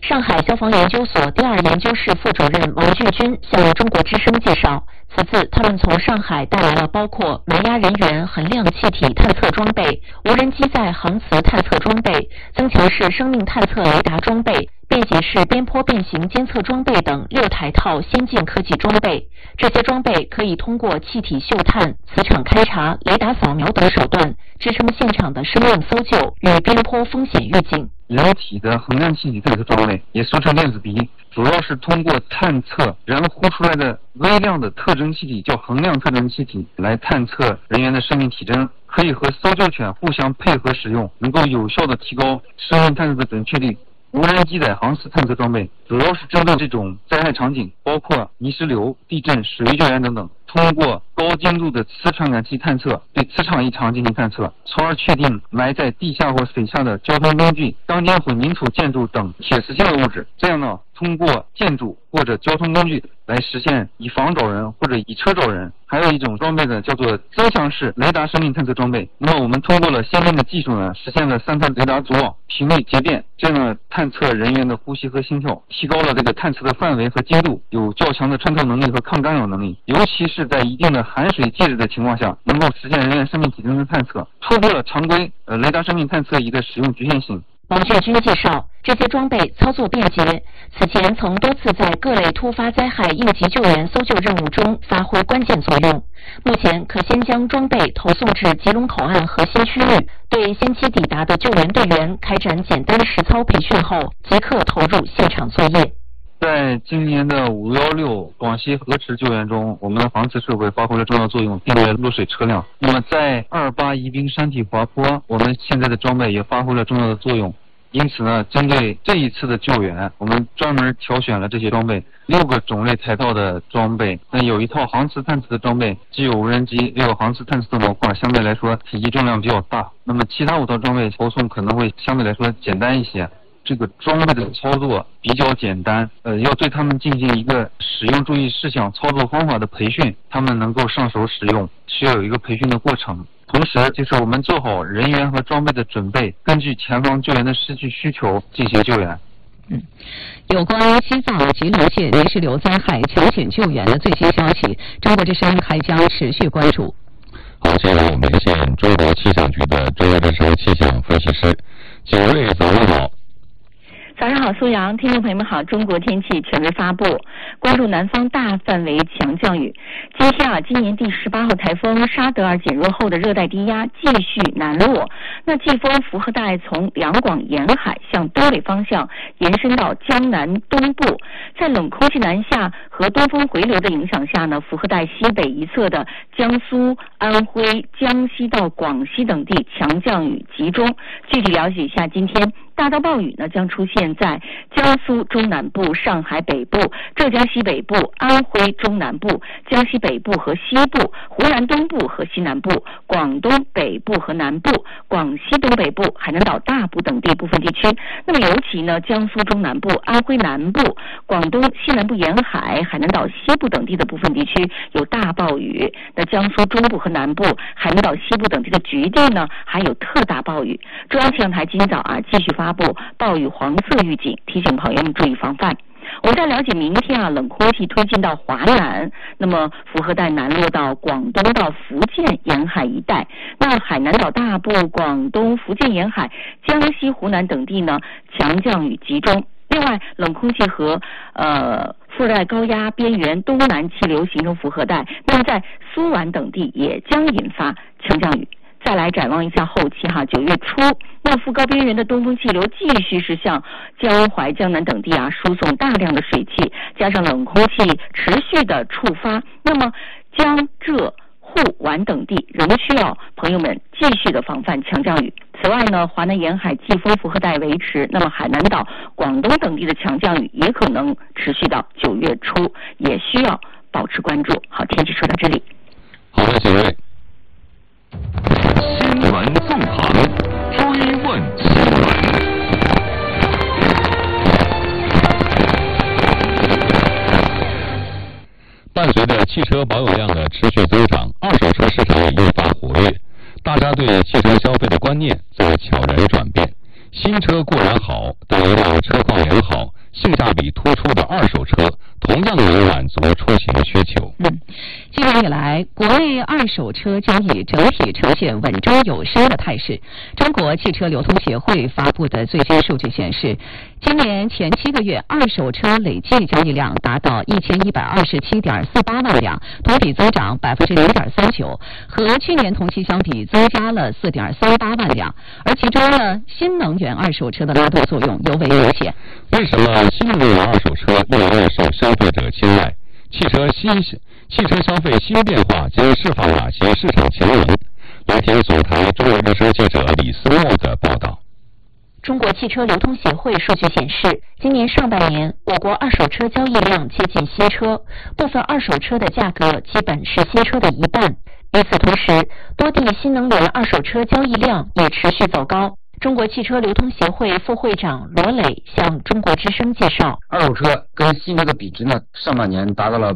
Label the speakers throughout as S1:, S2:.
S1: 上海消防研究所第二研究室副主任王俊军向中国之声介绍，此次他们从上海带来了包括埋压人员衡量气体探测装备、无人机载航磁探测装备、增强式生命探测雷达装备、便携式边坡变形监测装备等6台套先进科技装备。这些装备可以通过气体嗅探、磁场勘察、雷达扫描等手段，支撑现场的生命搜救与边坡风险预警。
S2: 人体的衡量气体探测装备，也俗称电子鼻，主要是通过探测人呼出来的微量的特征气体，叫衡量特征气体，来探测人员的生命体征，可以和搜救犬互相配合使用，能够有效的提高生命探测的准确率。无人机载航磁探测装备主要是针对这种灾害场景，包括泥石流、地震、水域救援等等，通过高精度的磁传感器探测，对磁场异常进行探测，从而确定埋在地下或水下的交通工具、钢筋混凝土建筑等铁磁性的物质。这样呢，通过建筑或者交通工具来实现以房找人或者以车找人。还有一种装备呢，叫做增强式雷达生命探测装备。那么我们通过了先进的技术呢，实现了3段雷达组网、频率节点，这样呢探测人员的呼吸和心跳，提高了这个探测的范围和精度，有较强的穿透能力和抗干扰能力，尤其是在一定的含水介质的情况下，能够实现人员生命体征的探测，突破了常规雷达生命探测仪的使用局限性。
S1: 王俊军介绍，这些装备操作便捷，此前曾多次在各类突发灾害应急救援搜救任务中发挥关键作用。目前可先将装备投送至吉隆口岸核心区域，对先期抵达的救援队员开展简单实操培训后，即刻投入现场作业。
S2: 在今年的516广西河池救援中，我们的航磁设备发挥了重要作用，定位落水车辆。那么在28宜宾山体滑坡，我们现在的装备也发挥了重要的作用。因此呢，针对这一次的救援，我们专门挑选了这些装备，6个种类台套的装备。那有一套航磁探测的装备，既有无人机，又有航磁探测的模块，相对来说体积重量比较大。那么其他5套装备投送可能会相对来说简单一些。这个装备的操作比较简单，要对他们进行一个使用注意事项、操作方法的培训，他们能够上手使用，需要有一个培训的过程。同时，就是我们做好人员和装备的准备，根据前方救援的实际需求进行救援。
S3: 有关西藏吉隆县泥石流灾害抢险救援的最新消息，中国之声还将持续关注。
S4: 好，接下来我们连线中国气象局的中央之声气象分析师景瑞，早上好。
S5: 早上好，苏阳，听众朋友们好。中国天气权威发布，关注南方大范围强降雨。今天今年第18号台风沙德尔减弱后的热带低压继续南落，那季风符合带从两广沿海向东北方向延伸到江南东部，在冷空气南下和东风回流的影响下呢，符合带西北一侧的江苏、安徽、江西到广西等地强降雨集中。具体了解一下，今天大到暴雨呢将出现在江苏中南部、上海北部、浙江西北部、安徽中南部、江西北部和西部、湖南东部和西南部、广东北部和南部、广西东北部、海南岛大部等地部分地区。那么尤其呢，江苏中南部、安徽南部、广东西南部沿海、海南岛西部等地的部分地区有大暴雨。那江苏中部和南部、海南岛西部等地的局地呢，还有特大暴雨。中央气象台今早继续发布暴雨黄色预警，提醒朋友们注意防范。我们再了解，明天冷空气推进到华南，那么符合带南落到广东到福建沿海一带，那海南岛大部、广东、福建沿海、江西、湖南等地呢强降雨集中。另外，冷空气和副热带高压边缘东南气流形成符合带，那么在苏皖等地也将引发强降雨。再来展望一下后期9月初，那副高边缘的东风气流继续是向江淮、江南等地输送大量的水汽，加上冷空气持续的触发，那么江浙沪皖等地仍需要朋友们继续的防范强降雨。此外呢，华南沿海季风符合带维持，那么海南岛、广东等地的强降雨也可能持续到9月初，也需要保持关注。好，天气说到这里。
S4: 好的，景瑞。
S6: 新闻纵横，追问新闻。
S4: 伴随着汽车保有量的持续增长，二手车市场也越发活跃，大家对汽车消费的观念在悄然转变。新车固然好，但要让车况良好， 性价比突出的二手车，同样能满足出行需求。
S3: 今年以来，国内二手车交易整体呈现稳中有升的态势。中国汽车流通协会发布的最新数据显示，今年前7个月二手车累计交易量达到1127.48万辆，同比增长0.39%，和去年同期相比增加了4.38万辆。而其中呢，新能源二手车的拉动作用尤为明显。
S4: 为什么新能源二手车越来越受消费者青睐？汽车消费新变化将释放哪些市场潜能？来听总台中国之声记者李思墨的报道。
S1: 中国汽车流通协会数据显示，今年上半年，我国二手车交易量接近新车，部分二手车的价格基本是新车的一半。与此同时，多地新能源二手车交易量也持续走高。中国汽车流通协会副会长罗磊向中国之声介绍，
S7: 二手车跟新车的比值呢，上半年达到了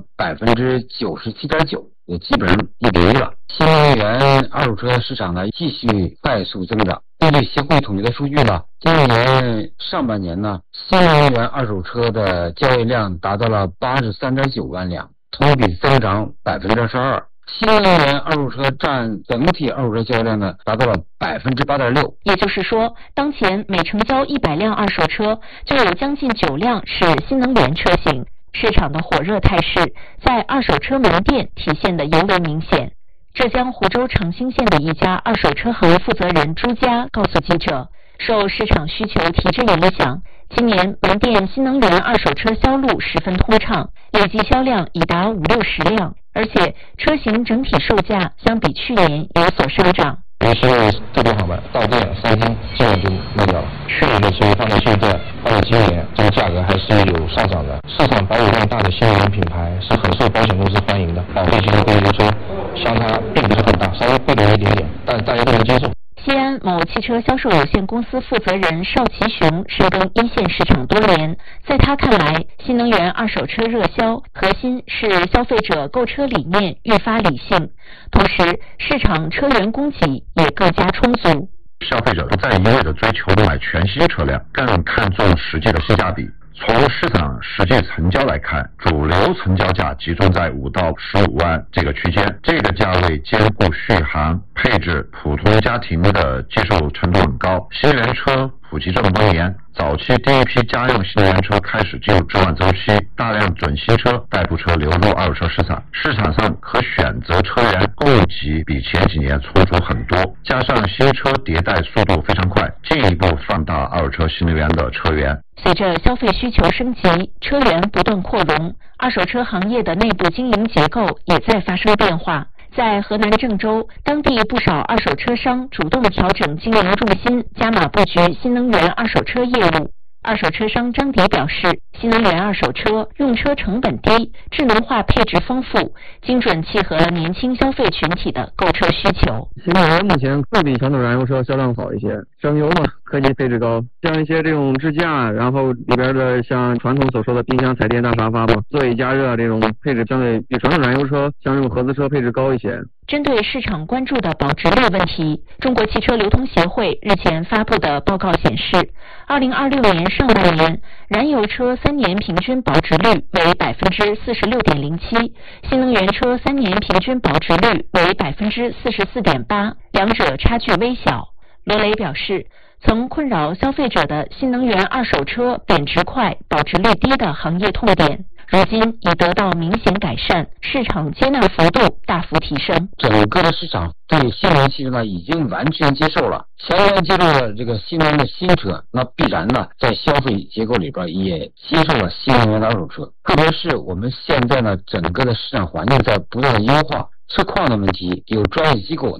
S7: 97.9%，也基本上1比1了。新能源二手车市场呢继续快速增长。根据协会统计的数据呢，今年上半年呢，新能源二手车的交易量达到了83.9万辆，同比增长12%。新能源二手车占整体二手车交易量呢，达到了8.6%。
S1: 也就是说，当前每成交100辆二手车，就有将近9辆是新能源车型。市场的火热态势在二手车门店体现得尤为明显。浙江湖州长兴县的一家二手车行负责人朱佳告诉记者，受市场需求提振影响，今年门店新能源二手车销路十分通畅，累计销量已达50-60辆，而且车型整体售价相比去年有所上涨。
S8: 因为特别好卖，到店3天基本就卖掉了。去年的时候放到现在，放到今年，这个价格还是有上涨的。市场保有量大的新能源品牌是很受保险公司欢迎的，保费型的公路车相差并不是很大，稍微贵了一点点，但大家都能接受。
S1: 西安某汽车销售有限公司负责人邵其雄深耕一线市场多年，在他看来，新能源二手车热销核心是消费者购车理念愈发理性，同时市场车源供给也更加充足。
S9: 消费者不再一味地追求买全新车辆，更看重实际的性价比。从市场实际成交来看，主流成交价集中在5到15万这个区间，这个价位兼顾续航、配置，普通家庭的接受程度很高。新能源车普及这么多年，早期第一批家用新能源车开始进入置换周期，大量准新车、代步车流入二手车市场，市场上可选择车源供给比前几年充足很多，加上新车迭代速度非常快，进一步放大二手车新能源的车源。
S1: 随着消费需求升级，车源不断扩容，二手车行业的内部经营结构也在发生变化。在河南郑州，当地不少二手车商主动调整经营重心，加码布局新能源二手车业务。二手车商张迪表示，新能源二手车用车成本低，智能化配置丰富，精准契合了年轻消费群体的购车需求。
S10: 新能源目前会比传统燃油车销量好一些，省油嘛，科技配置高，像一些这种支架，然后里边的像传统所说的冰箱、彩电、大沙发嘛，座椅加热这种配置相对比传统燃油车像这种合资车配置高一些。
S1: 针对市场关注的保值率问题，中国汽车流通协会日前发布的报告显示，2026年上半年燃油车3年平均保值率为46.07%，新能源车3年平均保值率为44.8%，两者差距微小。罗雷表示，曾困扰消费者的新能源二手车贬值快、保值率低的行业痛点，如今已得到明显改善，市场接纳幅度大幅提升。
S7: 整个的市场对新能源汽车呢已经完全接受了，全面接受了这个新能源的新车，那必然呢在消费结构里边也接受了新能源的二手车。特别是我们现在呢整个的市场环境在不断的优化，车况的问题有专业机构